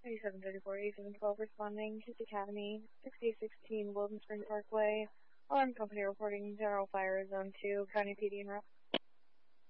8734, 8712 responding, Kiss Academy, 6016 Wilden Springs Parkway. Alarm company reporting general fire, zone 2, County PD en route.